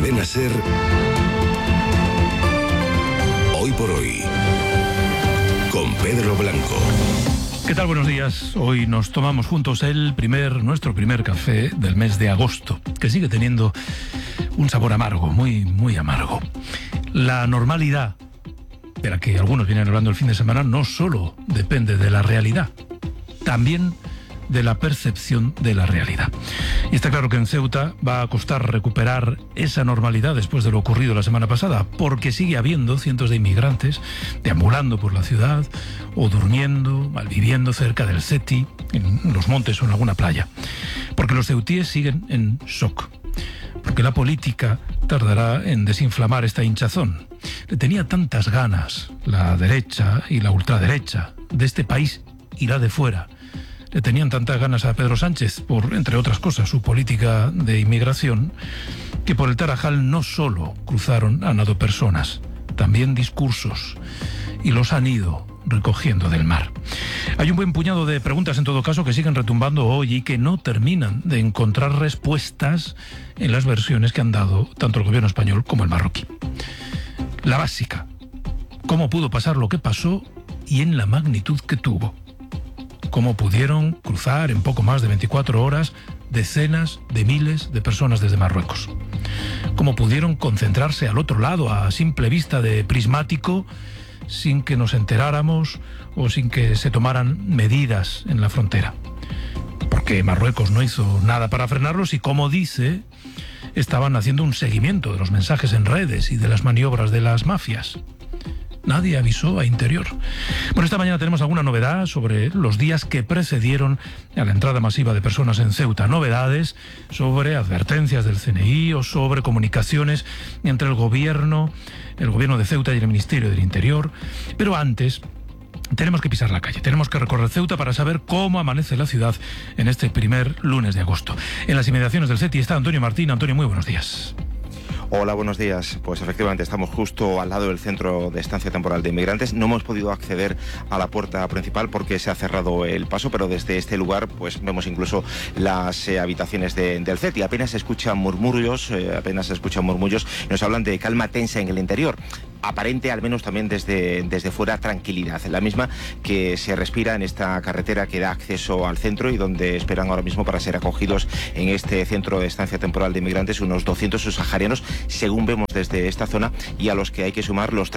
Cadena SER, Hoy por Hoy, con Pedro Blanco. ¿Qué tal? Buenos días. Hoy nos tomamos juntos nuestro primer café del mes de agosto, que sigue teniendo un sabor amargo, muy, muy amargo. La normalidad, de la que algunos vienen hablando el fin de semana, no solo depende de la realidad, también de la percepción de la realidad. Y está claro que en Ceuta va a costar recuperar esa normalidad después de lo ocurrido la semana pasada, porque sigue habiendo cientos de inmigrantes deambulando por la ciudad o durmiendo, malviviendo cerca del Seti, en los montes o en alguna playa. Porque los ceutíes siguen en shock. Porque la política tardará en desinflamar esta hinchazón. Le tenía tantas ganas la derecha y la ultraderecha de este país y la de fuera. Le tenían tantas ganas a Pedro Sánchez por, entre otras cosas, su política de inmigración, que por el Tarajal no solo han nado personas, también discursos, y los han ido recogiendo del mar. Hay un buen puñado de preguntas, en todo caso, que siguen retumbando hoy y que no terminan de encontrar respuestas en las versiones que han dado tanto el gobierno español como el marroquí. La básica: ¿cómo pudo pasar lo que pasó y en la magnitud que tuvo? ¿Cómo pudieron cruzar en poco más de 24 horas decenas de miles de personas desde Marruecos? ¿Cómo pudieron concentrarse al otro lado a simple vista de prismático sin que nos enteráramos o sin que se tomaran medidas en la frontera? Porque Marruecos no hizo nada para frenarlos y, como dice, estaban haciendo un seguimiento de los mensajes en redes y de las maniobras de las mafias. Nadie avisó a Interior. Bueno, esta mañana tenemos alguna novedad sobre los días que precedieron a la entrada masiva de personas en Ceuta. Novedades sobre advertencias del CNI o sobre comunicaciones entre el gobierno de Ceuta y el Ministerio del Interior. Pero antes tenemos que pisar la calle, tenemos que recorrer Ceuta para saber cómo amanece la ciudad en este primer lunes de agosto. En las inmediaciones del Seti está Antonio Martín. Antonio, muy buenos días. Hola, buenos días. Pues efectivamente estamos justo al lado del centro de estancia temporal de inmigrantes. No hemos podido acceder a la puerta principal porque se ha cerrado el paso, pero desde este lugar pues vemos incluso las habitaciones del CETI. Apenas se escuchan murmullos, nos hablan de calma tensa en el interior. Aparente, al menos también desde fuera, tranquilidad, la misma que se respira en esta carretera que da acceso al centro y donde esperan ahora mismo para ser acogidos en este centro de estancia temporal de inmigrantes unos 200 subsaharianos, según vemos desde esta zona, y a los que hay que sumar los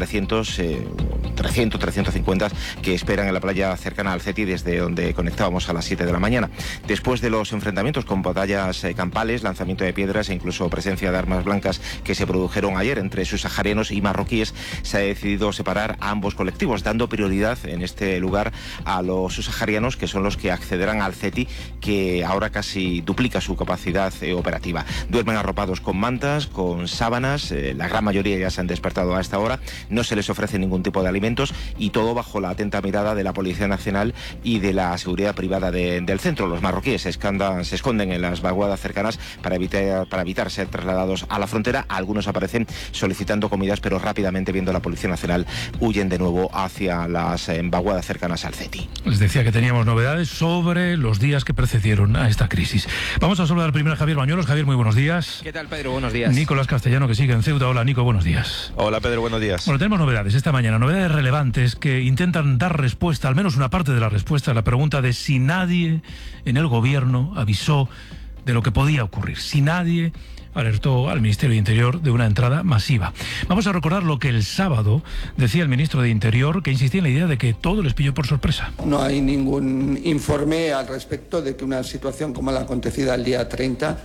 350 que esperan en la playa cercana al Ceti, desde donde conectábamos a las 7 de la mañana. Después de los enfrentamientos con batallas campales, lanzamiento de piedras e incluso presencia de armas blancas que se produjeron ayer entre subsaharianos y marroquíes, se ha decidido separar a ambos colectivos, dando prioridad en este lugar a los subsaharianos, que son los que accederán al CETI, que ahora casi duplica su capacidad operativa. Duermen arropados con mantas, con sábanas, la gran mayoría ya se han despertado a esta hora, no se les ofrece ningún tipo de alimentos y todo bajo la atenta mirada de la Policía Nacional y de la seguridad privada del centro. Los marroquíes se esconden en las vaguadas cercanas para evitar ser trasladados a la frontera. Algunos aparecen solicitando comidas, pero rápidamente, viendo la Policía Nacional, huyen de nuevo hacia las vaguadas cercanas al CETI. Les decía que teníamos novedades sobre los días que precedieron a esta crisis. Vamos a saludar primero a Javier Bañuelos. Javier, muy buenos días. ¿Qué tal, Pedro? Buenos días. Nicolás Castellano, que sigue en Ceuta. Hola, Nico, buenos días. Hola, Pedro, buenos días. Bueno, tenemos novedades esta mañana, novedades relevantes que intentan dar respuesta, al menos una parte de la respuesta, a la pregunta de si nadie en el gobierno avisó de lo que podía ocurrir, si nadie alertó al Ministerio de Interior de una entrada masiva. Vamos a recordar lo que el sábado decía el ministro de Interior, que insistía en la idea de que todo les pilló por sorpresa. No hay ningún informe al respecto de que una situación como la acontecida el día 30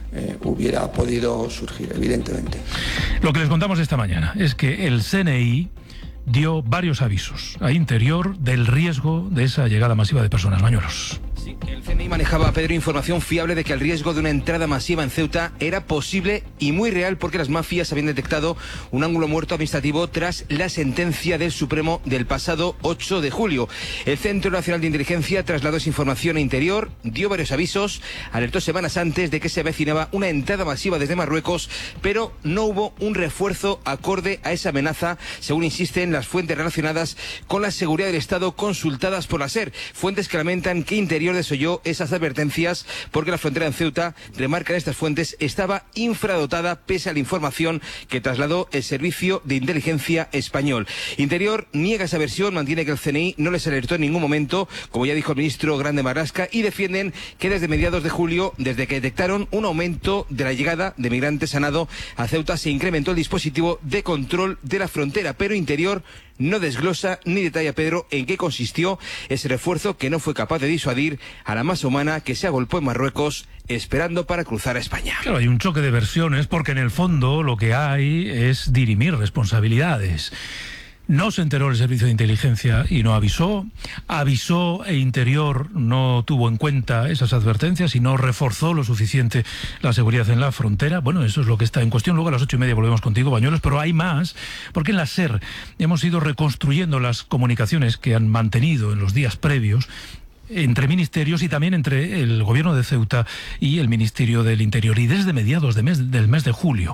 hubiera podido surgir, evidentemente. Lo que les contamos esta mañana es que el CNI dio varios avisos a Interior del riesgo de esa llegada masiva de personas. Bañuelos. Sí, el CNI manejaba, Pedro, información fiable de que el riesgo de una entrada masiva en Ceuta era posible y muy real, porque las mafias habían detectado un ángulo muerto administrativo tras la sentencia del Supremo del pasado 8 de julio. El Centro Nacional de Inteligencia trasladó esa información a Interior, dio varios avisos, alertó semanas antes de que se avecinaba una entrada masiva desde Marruecos, pero no hubo un refuerzo acorde a esa amenaza, según insisten las fuentes relacionadas con la seguridad del Estado consultadas por la SER, fuentes que lamentan que Interior desoyó esas advertencias porque la frontera en Ceuta, remarcan estas fuentes, estaba infradotada pese a la información que trasladó el Servicio de Inteligencia español. Interior niega esa versión, mantiene que el CNI no les alertó en ningún momento, como ya dijo el ministro Grande Marlaska, y defienden que desde mediados de julio, desde que detectaron un aumento de la llegada de migrantes a nado a Ceuta, se incrementó el dispositivo de control de la frontera, pero Interior no desglosa ni detalla, Pedro, en qué consistió ese refuerzo que no fue capaz de disuadir a la masa humana que se agolpó en Marruecos esperando para cruzar a España. Claro, hay un choque de versiones porque en el fondo lo que hay es dirimir responsabilidades. No se enteró el Servicio de Inteligencia y no avisó. Avisó e Interior no tuvo en cuenta esas advertencias y no reforzó lo suficiente la seguridad en la frontera. Bueno, eso es lo que está en cuestión. Luego a las 8:30 volvemos contigo, Bañuelos, pero hay más, porque en la SER hemos ido reconstruyendo las comunicaciones que han mantenido en los días previos entre ministerios y también entre el gobierno de Ceuta y el Ministerio del Interior. Y desde mediados del mes de julio,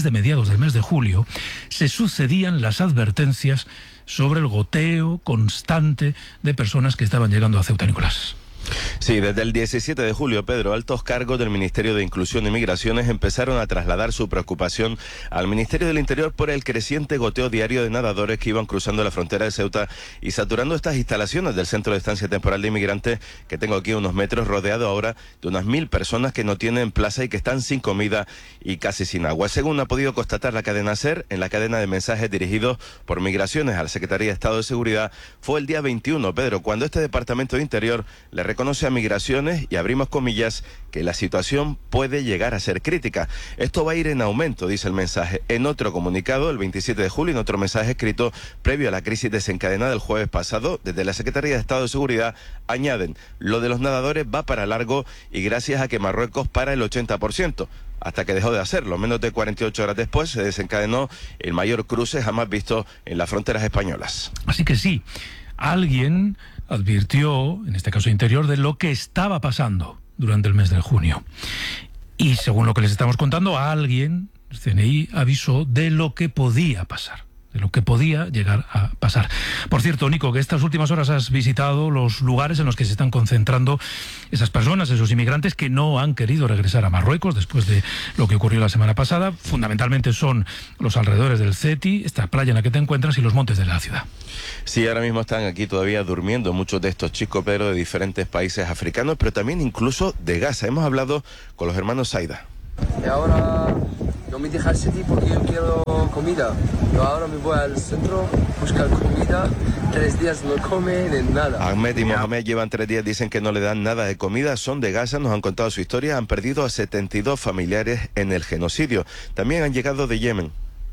se sucedían las advertencias sobre el goteo constante de personas que estaban llegando a Ceuta, Nicolás. Sí, desde el 17 de julio, Pedro, altos cargos del Ministerio de Inclusión y Migraciones empezaron a trasladar su preocupación al Ministerio del Interior por el creciente goteo diario de nadadores que iban cruzando la frontera de Ceuta y saturando estas instalaciones del Centro de Estancia Temporal de Inmigrantes, que tengo aquí a unos metros, rodeado ahora de unas 1000 personas que no tienen plaza y que están sin comida y casi sin agua. Según ha podido constatar la cadena SER, en la cadena de mensajes dirigidos por Migraciones a la Secretaría de Estado de Seguridad, fue el día 21, Pedro, cuando este Departamento de Interior le reconoce a Migraciones, y abrimos comillas, que la situación puede llegar a ser crítica. Esto va a ir en aumento, dice el mensaje. En otro comunicado, el 27 de julio, en otro mensaje escrito previo a la crisis desencadenada el jueves pasado, desde la Secretaría de Estado de Seguridad, añaden, lo de los nadadores va para largo y gracias a que Marruecos para el 80%. Hasta que dejó de hacerlo. Menos de 48 horas después se desencadenó el mayor cruce jamás visto en las fronteras españolas. Así que sí, alguien advirtió, en este caso Interior, de lo que estaba pasando durante el mes de junio. Y según lo que les estamos contando, alguien, el CNI, avisó de lo que podía pasar, de lo que podía llegar a pasar. Por cierto, Nico, que estas últimas horas has visitado los lugares en los que se están concentrando esas personas, esos inmigrantes que no han querido regresar a Marruecos después de lo que ocurrió la semana pasada. Fundamentalmente son los alrededores del CETI, esta playa en la que te encuentras, y los montes de la ciudad. Sí, ahora mismo están aquí todavía durmiendo muchos de estos chicos, Pedro, de diferentes países africanos, pero también incluso de Gaza. Hemos hablado con los hermanos Saida. Y ahora yo me dejé al City porque yo quiero comida. Yo ahora me voy al centro, buscar comida, 3 días no comen nada. Ahmed y Mohamed llevan 3 días, dicen que no le dan nada de comida, son de Gaza, nos han contado su historia, han perdido a 72 familiares en el genocidio. También han llegado de Yemen.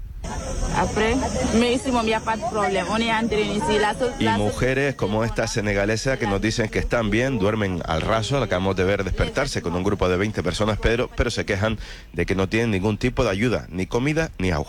Y mujeres como esta senegalesa que nos dicen que están bien, duermen al raso, la acabamos de ver despertarse con un grupo de 20 personas, Pedro, pero se quejan de que no tienen ningún tipo de ayuda, ni comida ni agua.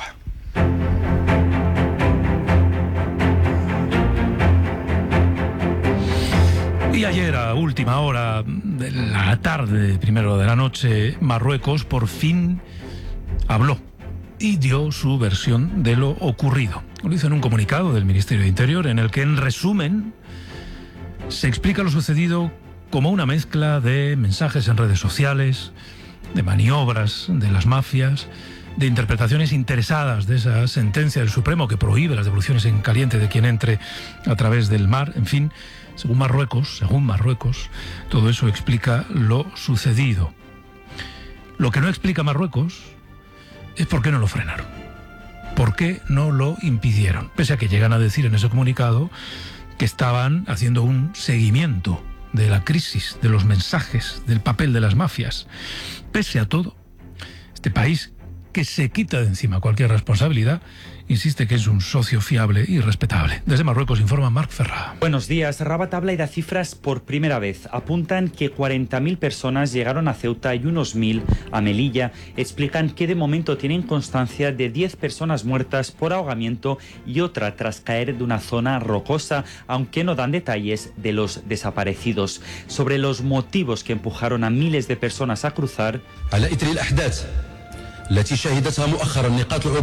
Y ayer, a última hora de la tarde, primero de la noche, Marruecos por fin habló y dio su versión de lo ocurrido. Lo hizo en un comunicado del Ministerio de Interior en el que, en resumen, se explica lo sucedido como una mezcla de mensajes en redes sociales, de maniobras de las mafias, de interpretaciones interesadas de esa sentencia del Supremo que prohíbe las devoluciones en caliente de quien entre a través del mar. En fin, según Marruecos, todo eso explica lo sucedido. Lo que no explica Marruecos es por qué no lo frenaron, por qué no lo impidieron, pese a que llegan a decir en ese comunicado que estaban haciendo un seguimiento de la crisis, de los mensajes, del papel de las mafias. Pese a todo, este país, que se quita de encima cualquier responsabilidad, insiste que es un socio fiable y respetable. Desde Marruecos informa Marc Ferrà. Buenos días. Rabat habla y da cifras por primera vez. Apuntan que 40.000 personas llegaron a Ceuta y unos 1.000 a Melilla. Explican que de momento tienen constancia de 10 personas muertas por ahogamiento y otra tras caer de una zona rocosa, aunque no dan detalles de los desaparecidos. Sobre los motivos que empujaron a miles de personas a cruzar, التي شهدتها مؤخرا نقاط العبور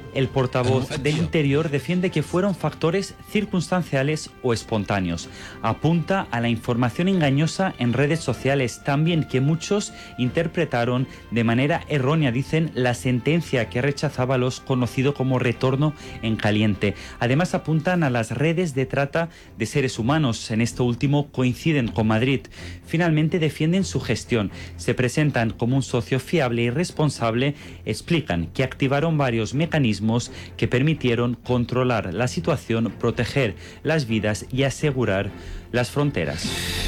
El portavoz del Interior defiende que fueron factores circunstanciales o espontáneos. Apunta a la información engañosa en redes sociales, también que muchos interpretaron de manera errónea, dicen, la sentencia que rechazaba los conocido como retorno en caliente. Además apuntan a las redes de trata de seres humanos. En esto último coinciden con Madrid. Finalmente defienden su gestión. Se presentan como un socio fiable y responsable. Explican que activaron varios mecanismos que permitieron controlar la situación, proteger las vidas y asegurar las fronteras.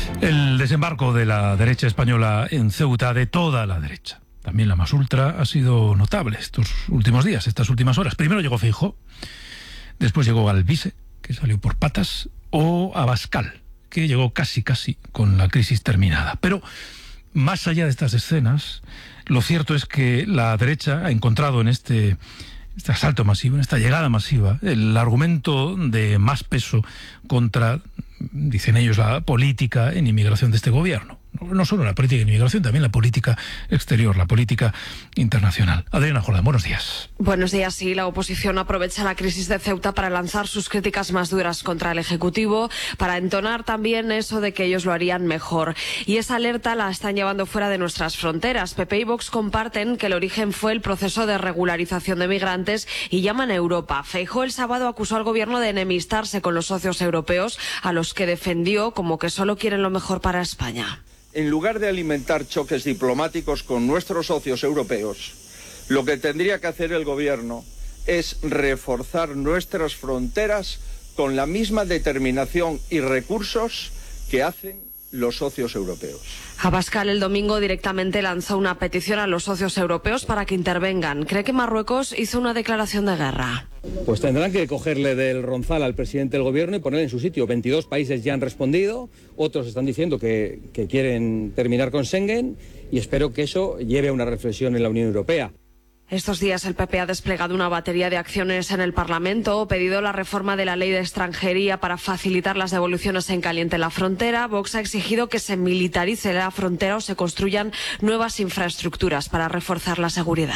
El desembarco de la derecha española en Ceuta, de toda la derecha, también la más ultra, ha sido notable estos últimos días, estas últimas horas. Primero llegó Feijóo, después llegó Alvise, que salió por patas, o Abascal, que llegó casi con la crisis terminada. Pero más allá de estas escenas, lo cierto es que la derecha ha encontrado en este asalto masivo, en esta llegada masiva, el argumento de más peso contra, dicen ellos, la política en inmigración de este gobierno. No solo la política en inmigración, también la política exterior, la política internacional. Adriana Jordán, buenos días. Buenos días. Sí, la oposición aprovecha la crisis de Ceuta para lanzar sus críticas más duras contra el Ejecutivo, para entonar también eso de que ellos lo harían mejor. Y esa alerta la están llevando fuera de nuestras fronteras. PP y Vox comparten que el origen fue el proceso de regularización de migrantes y llaman a Europa. Feijóo el sábado acusó al gobierno de enemistarse con los socios europeos, a los que defendió como que solo quieren lo mejor para España. En lugar de alimentar choques diplomáticos con nuestros socios europeos, lo que tendría que hacer el gobierno es reforzar nuestras fronteras con la misma determinación y recursos que hacen los socios europeos. Abascal el domingo directamente lanzó una petición a los socios europeos para que intervengan. Cree que Marruecos hizo una declaración de guerra. Pues tendrán que cogerle del ronzal al presidente del gobierno y ponerle en su sitio. 22 países ya han respondido, otros están diciendo que quieren terminar con Schengen y espero que eso lleve a una reflexión en la Unión Europea. Estos días el PP ha desplegado una batería de acciones en el Parlamento, pedido la reforma de la ley de extranjería para facilitar las devoluciones en caliente en la frontera. Vox ha exigido que se militarice la frontera o se construyan nuevas infraestructuras para reforzar la seguridad.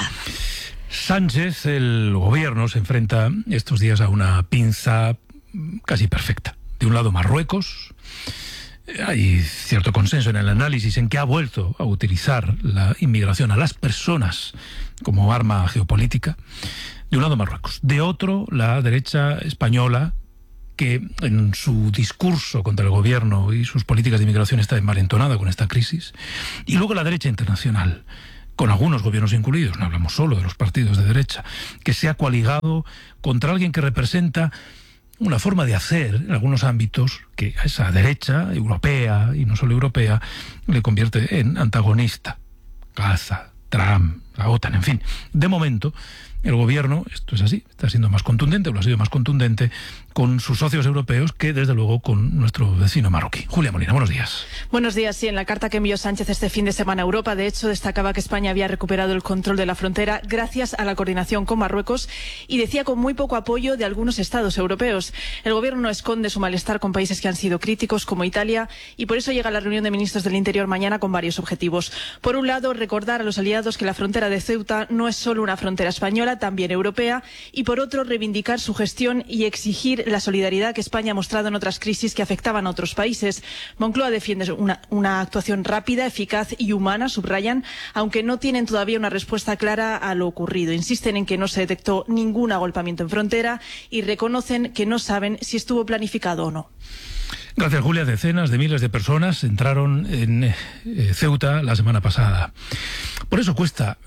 Sánchez, el gobierno, se enfrenta estos días a una pinza casi perfecta. De un lado Marruecos. Hay cierto consenso en el análisis en que ha vuelto a utilizar la inmigración a las personas como arma geopolítica. De un lado Marruecos. De otro, la derecha española, que en su discurso contra el gobierno y sus políticas de inmigración está envalentonada con esta crisis. Y luego la derecha internacional, con algunos gobiernos incluidos, no hablamos solo de los partidos de derecha, que se ha coaligado contra alguien que representa una forma de hacer en algunos ámbitos que a esa derecha europea, y no solo europea, le convierte en antagonista. Gaza, Trump, la OTAN, en fin. De momento, el gobierno, esto es así, está siendo más contundente, o lo ha sido más contundente, con sus socios europeos que, desde luego, con nuestro vecino marroquí. Julia Molina, buenos días. Buenos días. Sí, en la carta que envió Sánchez este fin de semana a Europa, de hecho, destacaba que España había recuperado el control de la frontera gracias a la coordinación con Marruecos y decía con muy poco apoyo de algunos estados europeos. El gobierno no esconde su malestar con países que han sido críticos, como Italia, y por eso llega a la reunión de ministros del Interior mañana con varios objetivos. Por un lado, recordar a los aliados que la frontera de Ceuta no es solo una frontera española, también europea, y por otro, reivindicar su gestión y exigir la solidaridad que España ha mostrado en otras crisis que afectaban a otros países. Moncloa defiende una actuación rápida, eficaz y humana, subrayan, aunque no tienen todavía una respuesta clara a lo ocurrido. Insisten en que no se detectó ningún agolpamiento en frontera y reconocen que no saben si estuvo planificado o no. Gracias, Julia. Decenas de miles de personas entraron en Ceuta la semana pasada. Por eso cuesta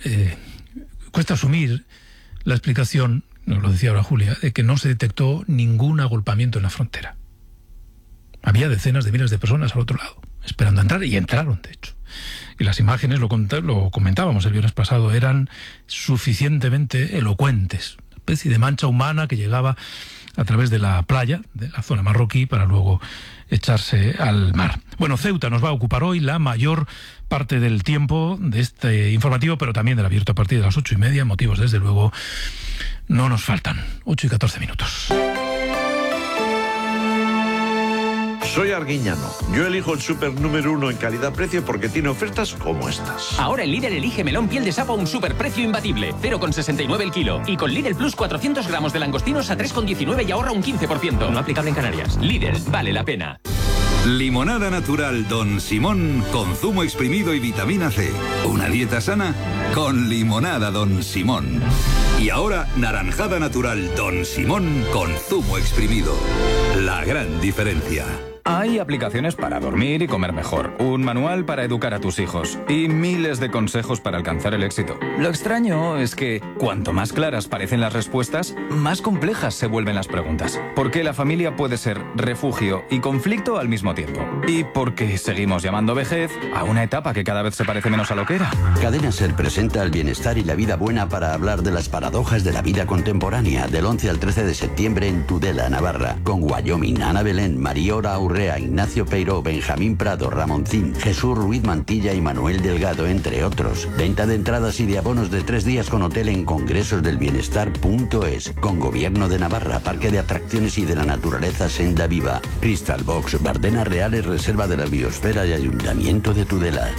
asumir la explicación, nos lo decía ahora Julia, de que no se detectó ningún agolpamiento en la frontera. Había decenas de miles de personas al otro lado, esperando entrar, y entraron, de hecho. Y las imágenes, lo comentábamos el viernes pasado, eran suficientemente elocuentes. Una especie de mancha humana que llegaba a través de la playa, de la zona marroquí, para luego echarse al mar. Bueno, Ceuta nos va a ocupar hoy la mayor parte del tiempo de este informativo, pero también del abierto a partir de las 8:30. Motivos, desde luego, no nos faltan. 8:14. Soy Arguiñano. Yo elijo el súper número 1 en calidad-precio porque tiene ofertas como estas. Ahora el Lidl elige melón piel de sapo a un superprecio imbatible. 0,69 el kilo. Y con Lidl Plus 400 gramos de langostinos a 3,19 y ahorra un 15%. No aplicable en Canarias. Lidl, vale la pena. Limonada natural Don Simón con zumo exprimido y vitamina C. Una dieta sana con limonada Don Simón. Y ahora naranjada natural Don Simón con zumo exprimido. La gran diferencia. Hay aplicaciones para dormir y comer mejor, un manual para educar a tus hijos y miles de consejos para alcanzar el éxito. Lo extraño es que cuanto más claras parecen las respuestas, más complejas se vuelven las preguntas. Porque la familia puede ser refugio y conflicto al mismo tiempo. Y porque seguimos llamando vejez a una etapa que cada vez se parece menos a lo que era. Cadena SER presenta el bienestar y la vida buena para hablar de las paradojas de la vida contemporánea del 11 al 13 de septiembre en Tudela, Navarra, con Wyoming, Ana Belén, Mariora Aurrea, Ignacio Peiró, Benjamín Prado, Ramoncín, Jesús Ruiz Mantilla y Manuel Delgado, entre otros. Venta de entradas y de abonos de 3 días con hotel en congresosdelbienestar.es, con Gobierno de Navarra, Parque de Atracciones y de la Naturaleza Senda Viva, Crystal Box, Bardenas Reales, Reserva de la Biosfera y Ayuntamiento de Tudela.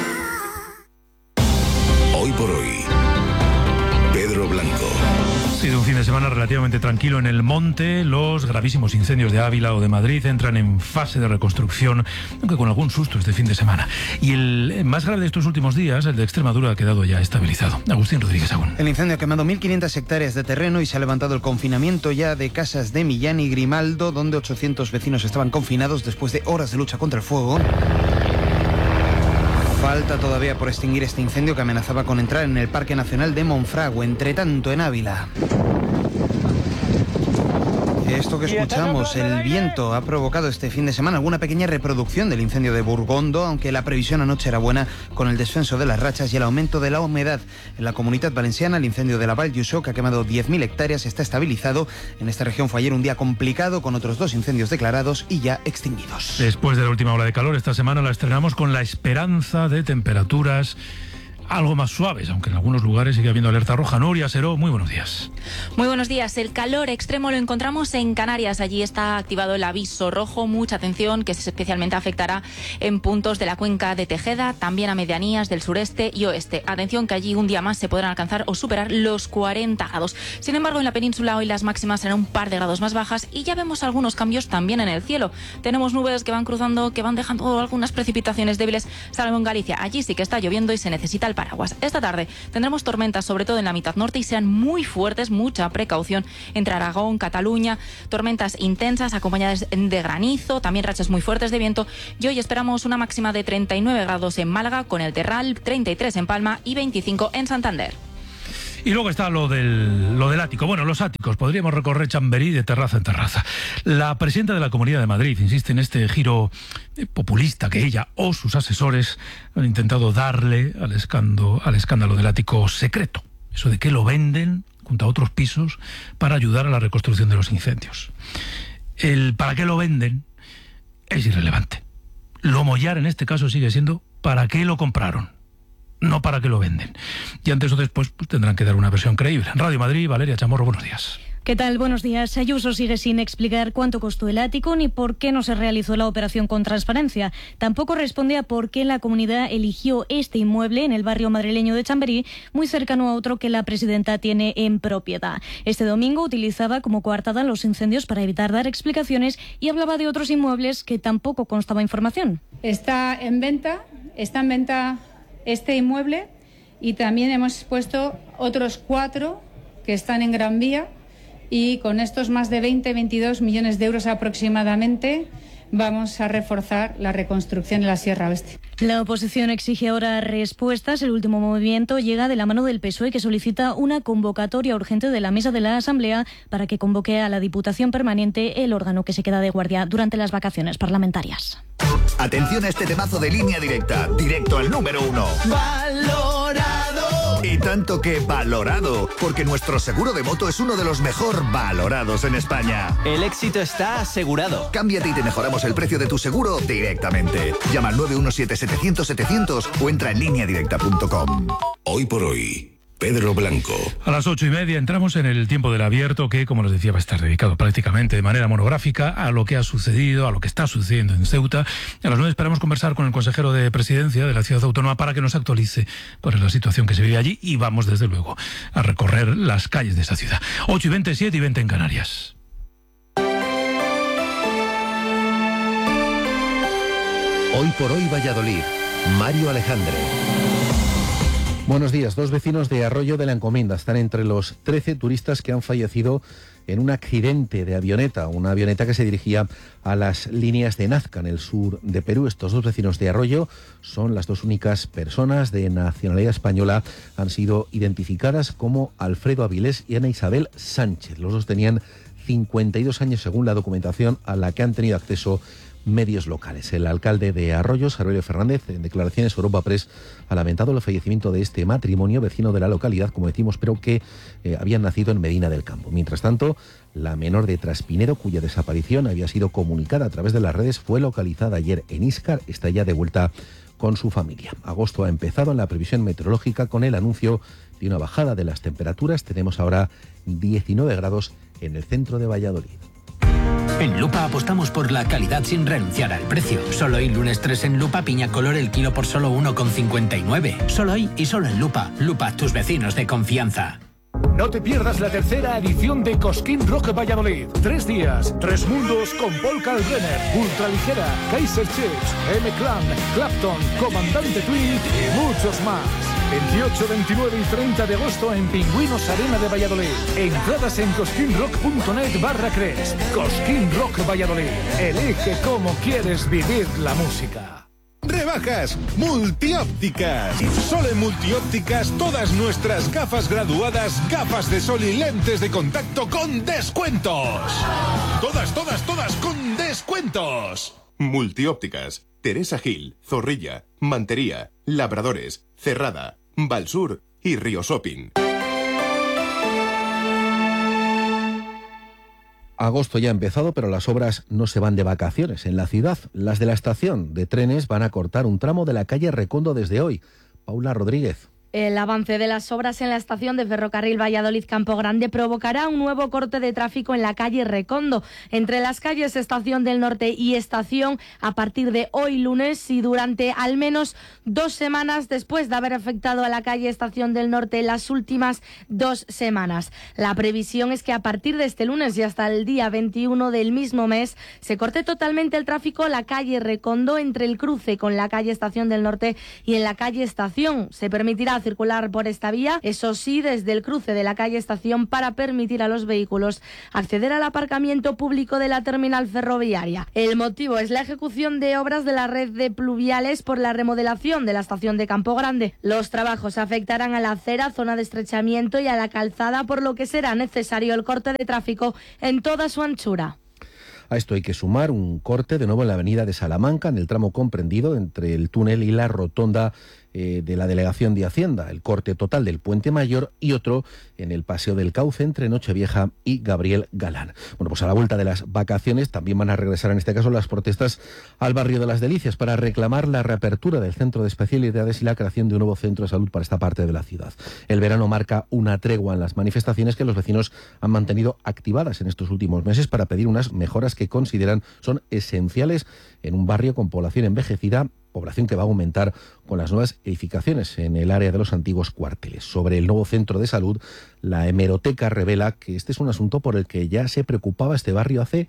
Hoy por hoy, Pedro Blanco. Ha sido un fin de semana relativamente tranquilo en el monte. Los gravísimos incendios de Ávila o de Madrid entran en fase de reconstrucción, aunque con algún susto este fin de semana. Y el más grave de estos últimos días, el de Extremadura, ha quedado ya estabilizado. Agustín Rodríguez Agún. El incendio ha quemado 1.500 hectáreas de terreno y se ha levantado el confinamiento ya de casas de Millán y Grimaldo, donde 800 vecinos estaban confinados después de horas de lucha contra el fuego. Falta todavía por extinguir este incendio que amenazaba con entrar en el Parque Nacional de Monfragüe. Entre tanto, en Ávila. Esto que escuchamos, el viento, ha provocado este fin de semana alguna pequeña reproducción del incendio de Burgondo, aunque la previsión anoche era buena con el descenso de las rachas y el aumento de la humedad. En la Comunitat Valenciana, el incendio de la Vall d'Uixó, que ha quemado 10.000 hectáreas, está estabilizado. En esta región fue ayer un día complicado, con otros 2 incendios declarados y ya extinguidos. Después de la última ola de calor, esta semana la estrenamos con la esperanza de temperaturas algo más suaves, aunque en algunos lugares sigue habiendo alerta roja. Nuria Seró, muy buenos días. Muy buenos días. El calor extremo lo encontramos en Canarias. Allí está activado el aviso rojo. Mucha atención, que especialmente afectará en puntos de la cuenca de Tejeda, también a medianías del sureste y oeste. Atención, que allí un día más se podrán alcanzar o superar los 40 grados. Sin embargo, en la península hoy las máximas serán un par de grados más bajas y ya vemos algunos cambios también en el cielo. Tenemos nubes que van cruzando, que van dejando algunas precipitaciones débiles, salvo en Galicia. Allí sí que está lloviendo y se necesita el paraguas. Esta tarde tendremos tormentas, sobre todo en la mitad norte, y sean muy fuertes, mucha precaución entre Aragón, Cataluña, tormentas intensas acompañadas de granizo, también rachas muy fuertes de viento, y hoy esperamos una máxima de 39 grados en Málaga, con el Terral, 33 en Palma y 25 en Santander. Y luego está lo del ático. Bueno, los áticos. Podríamos recorrer Chamberí de terraza en terraza. La presidenta de la Comunidad de Madrid insiste en este giro populista que ella o sus asesores han intentado darle al escándalo del ático secreto. Eso de que lo venden junto a otros pisos para ayudar a la reconstrucción de los incendios. El para qué lo venden es irrelevante. Lo mollar en este caso sigue siendo para qué lo compraron, no para qué lo venden. Y antes o después pues, tendrán que dar una versión creíble. En Radio Madrid, Valeria Chamorro, buenos días. ¿Qué tal? Buenos días. Ayuso sigue sin explicar cuánto costó el ático ni por qué no se realizó la operación con transparencia. Tampoco responde a por qué la comunidad eligió este inmueble en el barrio madrileño de Chamberí, muy cercano a otro que la presidenta tiene en propiedad. Este domingo utilizaba como coartada los incendios para evitar dar explicaciones y hablaba de otros inmuebles que tampoco constaba información. Está en venta este inmueble y también hemos puesto otros 4 que están en Gran Vía, y con estos más de 22 millones de euros aproximadamente vamos a reforzar la reconstrucción de la Sierra Oeste. La oposición exige ahora respuestas. El último movimiento llega de la mano del PSOE, que solicita una convocatoria urgente de la mesa de la Asamblea para que convoque a la Diputación Permanente, el órgano que se queda de guardia durante las vacaciones parlamentarias. Atención a este temazo de Línea Directa, directo al número 1. ¡Valorado! Y tanto que valorado, porque nuestro seguro de moto es uno de los mejor valorados en España. El éxito está asegurado. Cámbiate y te mejoramos el precio de tu seguro directamente. Llama al 917-700-700 o entra en lineadirecta.com. Hoy por hoy, Pedro Blanco. A las 8:30 entramos en el tiempo del abierto que, como les decía, va a estar dedicado prácticamente de manera monográfica a lo que ha sucedido, a lo que está sucediendo en Ceuta. A las 9 esperamos conversar con el consejero de Presidencia de la Ciudad Autónoma para que nos actualice cuál es la situación que se vive allí y vamos, desde luego, a recorrer las calles de esa ciudad. 8:20, 7:20 en Canarias. Hoy por hoy Valladolid. Mario Alejandre. Buenos días. 2 vecinos de Arroyo de la Encomienda están entre los 13 turistas que han fallecido en un accidente de avioneta, una avioneta que se dirigía a las líneas de Nazca, en el sur de Perú. Estos 2 vecinos de Arroyo son las 2 únicas personas de nacionalidad española. Han sido identificadas como Alfredo Avilés y Ana Isabel Sánchez. Los 2 tenían 52 años según la documentación a la que han tenido acceso medios locales. El alcalde de Arroyo, Samuel Fernández, en declaraciones a Europa Press, ha lamentado el fallecimiento de este matrimonio vecino de la localidad, como decimos, pero que habían nacido en Medina del Campo. Mientras tanto, la menor de Traspinedo, cuya desaparición había sido comunicada a través de las redes, fue localizada ayer en Íscar. Está ya de vuelta con su familia. Agosto ha empezado en la previsión meteorológica con el anuncio de una bajada de las temperaturas. Tenemos ahora 19 grados en el centro de Valladolid. En Lupa apostamos por la calidad sin renunciar al precio. Solo hoy, lunes 3 en Lupa, piña color el kilo por solo 1,59. Solo hoy y solo en Lupa. Lupa, tus vecinos de confianza. No te pierdas la tercera edición de Cosquín Rock Valladolid. 3 días, 3 mundos con Paul Kalkbrenner, Ultraligera, Kaiser Chiefs, M-Clan, Clapton, Comandante Twin y muchos más. 28, 29 y 30 de agosto en Pingüinos Arena de Valladolid. Entradas en cosquinrock.net/Cres. Cosquín Rock Valladolid. Elige cómo quieres vivir la música. Rebajas multiópticas. Solo en multiópticas todas nuestras gafas graduadas, gafas de sol y lentes de contacto con descuentos. Todas con descuentos. Multiópticas. Teresa Gil, Zorrilla, Mantería, Labradores, Cerrada, Valsur y Río Shopping. Agosto ya ha empezado, pero las obras no se van de vacaciones en la ciudad. Las de la estación de trenes van a cortar un tramo de la calle Recondo desde hoy. Paula Rodríguez. El avance de las obras en la estación de ferrocarril Valladolid-Campo Grande provocará un nuevo corte de tráfico en la calle Recondo, entre las calles Estación del Norte y Estación, a partir de hoy lunes y durante al menos 2 semanas después de haber afectado a la calle Estación del Norte las últimas 2 semanas. La previsión es que a partir de este lunes y hasta el día 21 del mismo mes se corte totalmente el tráfico la calle Recondo entre el cruce con la calle Estación del Norte y en la calle Estación. Se permitirá circular por esta vía, eso sí, desde el cruce de la calle Estación para permitir a los vehículos acceder al aparcamiento público de la terminal ferroviaria. El motivo es la ejecución de obras de la red de pluviales por la remodelación de la estación de Campo Grande. Los trabajos afectarán a la acera, zona de estrechamiento y a la calzada, por lo que será necesario el corte de tráfico en toda su anchura. A esto hay que sumar un corte de nuevo en la avenida de Salamanca, en el tramo comprendido entre el túnel y la rotonda de la Delegación de Hacienda, el corte total del Puente Mayor y otro en el Paseo del Cauce entre Nochevieja y Gabriel Galán. Bueno, pues a la vuelta de las vacaciones también van a regresar en este caso las protestas al barrio de Las Delicias para reclamar la reapertura del centro de especialidades y la creación de un nuevo centro de salud para esta parte de la ciudad. El verano marca una tregua en las manifestaciones que los vecinos han mantenido activadas en estos últimos meses para pedir unas mejoras que consideran son esenciales en un barrio con población envejecida, población que va a aumentar con las nuevas edificaciones en el área de los antiguos cuarteles. Sobre el nuevo centro de salud, la hemeroteca revela que este es un asunto por el que ya se preocupaba este barrio hace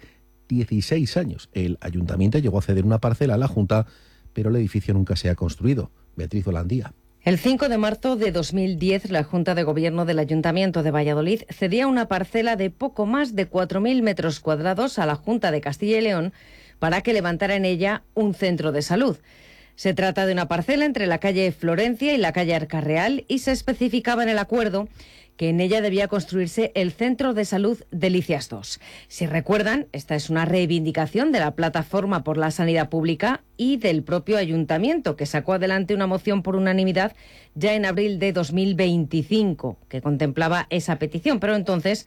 16 años. El ayuntamiento llegó a ceder una parcela a la Junta, pero el edificio nunca se ha construido. Beatriz Holandía. El 5 de marzo de 2010, la Junta de Gobierno del Ayuntamiento de Valladolid cedía una parcela de poco más de 4.000 metros cuadrados a la Junta de Castilla y León para que levantara en ella un centro de salud. Se trata de una parcela entre la calle Florencia y la calle Arcarreal y se especificaba en el acuerdo que en ella debía construirse el Centro de Salud Delicias 2. Si recuerdan, esta es una reivindicación de la Plataforma por la Sanidad Pública y del propio Ayuntamiento, que sacó adelante una moción por unanimidad ya en abril de 2025, que contemplaba esa petición, pero entonces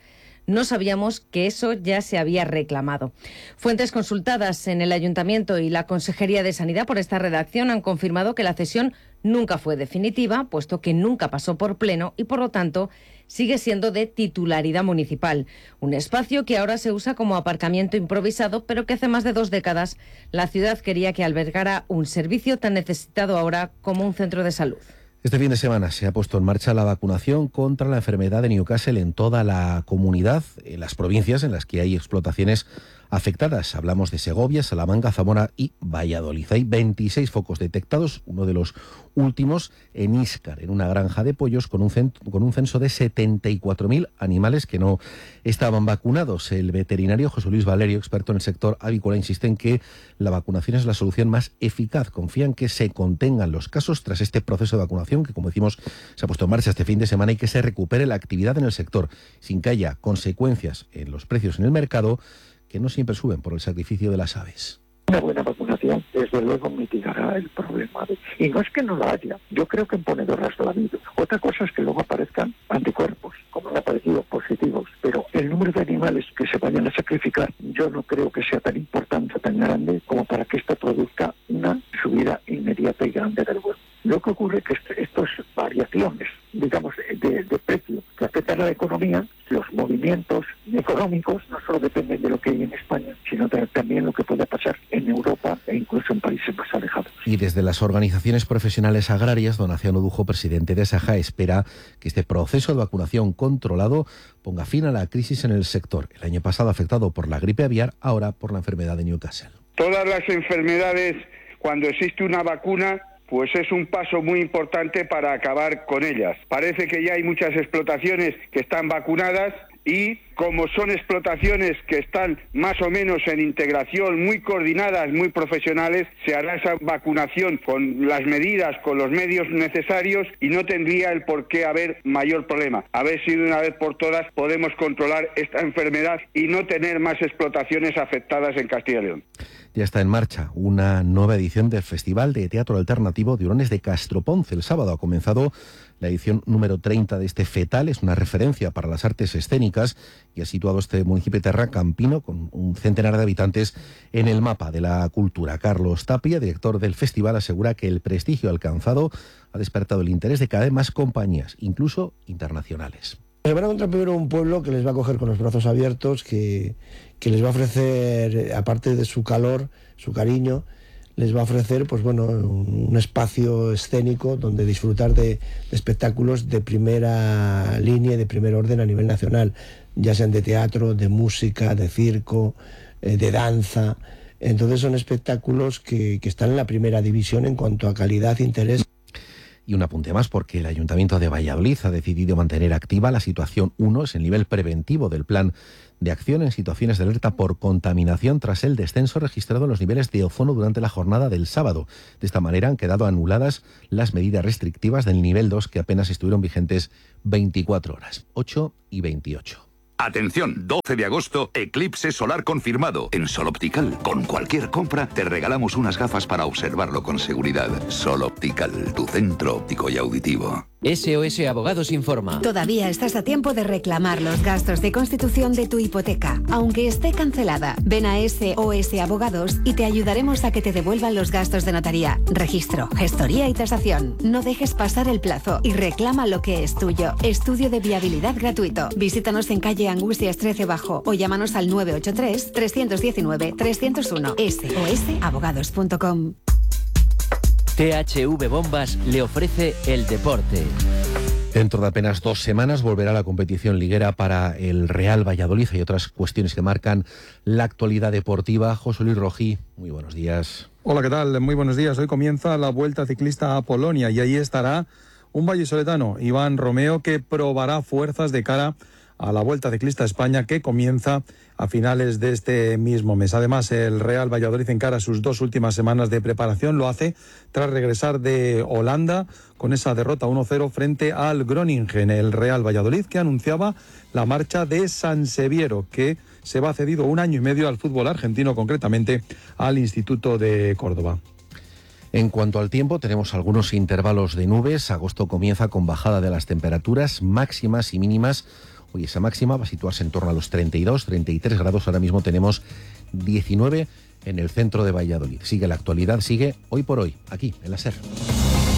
no sabíamos que eso ya se había reclamado. Fuentes consultadas en el Ayuntamiento y la Consejería de Sanidad por esta redacción han confirmado que la cesión nunca fue definitiva, puesto que nunca pasó por pleno y, por lo tanto, sigue siendo de titularidad municipal. Un espacio que ahora se usa como aparcamiento improvisado, pero que hace más de 2 décadas la ciudad quería que albergara un servicio tan necesitado ahora como un centro de salud. Este fin de semana se ha puesto en marcha la vacunación contra la enfermedad de Newcastle en toda la comunidad, en las provincias en las que hay explotaciones afectadas. Hablamos de Segovia, Salamanca, Zamora y Valladolid. Hay 26 focos detectados, uno de los últimos en Íscar, en una granja de pollos con un censo de 74.000 animales que no estaban vacunados. El veterinario José Luis Valerio, experto en el sector avícola, insiste en que la vacunación es la solución más eficaz. Confía en que se contengan los casos tras este proceso de vacunación que, como decimos, se ha puesto en marcha este fin de semana y que se recupere la actividad en el sector sin que haya consecuencias en los precios en el mercado, que no siempre suben por el sacrificio de las aves. Una buena vacunación, desde luego, mitigará el problema. Y no es que no la haya, yo creo que en ponedoras la ha habido. Otra cosa es que luego aparezcan anticuerpos, como han aparecido positivos. Pero el número de animales que se vayan a sacrificar, yo no creo que sea tan importante, tan grande, como para que esto produzca una subida inmediata y grande del huevo. Lo que ocurre es que estas variaciones, digamos, de precio que afectan a la economía, los movimientos económicos no solo dependen de lo que hay en España, sino también lo que puede pasar en Europa e incluso en países más alejados. Y desde las organizaciones profesionales agrarias, Donaciano Dujo, presidente de SAJA, espera que este proceso de vacunación controlado ponga fin a la crisis en el sector. El año pasado afectado por la gripe aviar, ahora por la enfermedad de Newcastle. Todas las enfermedades, cuando existe una vacuna, pues es un paso muy importante para acabar con ellas. Parece que ya hay muchas explotaciones que están vacunadas y como son explotaciones que están más o menos en integración, muy coordinadas, muy profesionales, se hará esa vacunación con las medidas, con los medios necesarios y no tendría el por qué haber mayor problema. A ver si de una vez por todas podemos controlar esta enfermedad y no tener más explotaciones afectadas en Castilla y León. Ya está en marcha una nueva edición del Festival de Teatro Alternativo de Hurones de Castroponce. El sábado ha comenzado la edición número 30 de este FETAL. Es una referencia para las artes escénicas y ha situado este municipio terracampino con un centenar de habitantes en el mapa de la cultura. Carlos Tapia, director del festival, asegura que el prestigio alcanzado ha despertado el interés de cada vez más compañías, incluso internacionales. Se van a encontrar primero un pueblo que les va a acoger con los brazos abiertos, que les va a ofrecer, aparte de su calor, su cariño, les va a ofrecer pues bueno, un espacio escénico donde disfrutar de espectáculos de primera línea y de primer orden a nivel nacional, ya sean de teatro, de música, de circo, de danza. Entonces son espectáculos que están en la primera división en cuanto a calidad e interés. Y un apunte más, porque el Ayuntamiento de Valladolid ha decidido mantener activa la situación 1, es el nivel preventivo del plan de acción en situaciones de alerta por contaminación tras el descenso registrado en los niveles de ozono durante la jornada del sábado. De esta manera han quedado anuladas las medidas restrictivas del nivel 2 que apenas estuvieron vigentes 24 horas, 8 y 28. Atención, 12 de agosto, eclipse solar confirmado. En Sol Optical, con cualquier compra, te regalamos unas gafas para observarlo con seguridad. Sol Optical, tu centro óptico y auditivo. SOS Abogados informa. Todavía estás a tiempo de reclamar los gastos de constitución de tu hipoteca, aunque esté cancelada. Ven a SOS Abogados y te ayudaremos a que te devuelvan los gastos de notaría, registro, gestoría y tasación. No dejes pasar el plazo y reclama lo que es tuyo. Estudio de viabilidad gratuito. Visítanos en calle Angustias 13 Bajo o llámanos al 983 319 301. sosabogados.com. THV Bombas le ofrece el deporte. Dentro de apenas 2 semanas volverá la competición liguera para el Real Valladolid y otras cuestiones que marcan la actualidad deportiva. José Luis Rojí, muy buenos días. Hola, ¿qué tal? Muy buenos días. Hoy comienza la Vuelta Ciclista a Polonia y ahí estará un vallisoletano, Iván Romeo, que probará fuerzas de cara a la Vuelta Ciclista a España que comienza a finales de este mismo mes. Además, el Real Valladolid encara sus 2 últimas semanas de preparación. Lo hace tras regresar de Holanda con esa derrota 1-0 frente al Groningen. El Real Valladolid que anunciaba la marcha de Sanseviero, que se va cedido 1 año y medio al fútbol argentino, concretamente al Instituto de Córdoba. En cuanto al tiempo, tenemos algunos intervalos de nubes. Agosto comienza con bajada de las temperaturas máximas y mínimas. Hoy esa máxima va a situarse en torno a los 32, 33 grados. Ahora mismo tenemos 19 en el centro de Valladolid. Sigue la actualidad, sigue Hoy por Hoy, aquí en la SER.